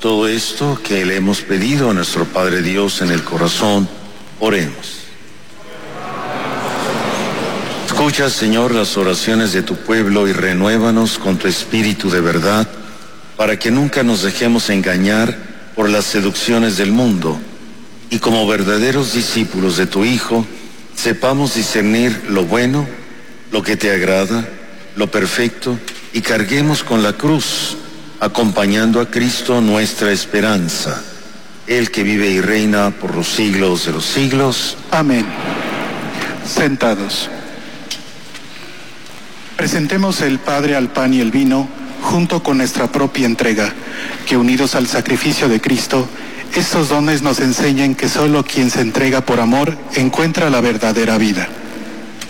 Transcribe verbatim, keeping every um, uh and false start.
todo esto que le hemos pedido a nuestro Padre Dios en el corazón, oremos. Escucha, Señor, las oraciones de tu pueblo y renuévanos con tu espíritu de verdad, para que nunca nos dejemos engañar por las seducciones del mundo, y como verdaderos discípulos de tu Hijo, sepamos discernir lo bueno, lo que te agrada, lo perfecto, y carguemos con la cruz, acompañando a Cristo nuestra esperanza, el que vive y reina por los siglos de los siglos. Amén. Sentados. Presentemos el Padre al pan y el vino, junto con nuestra propia entrega, que unidos al sacrificio de Cristo, estos dones nos enseñen que solo quien se entrega por amor encuentra la verdadera vida.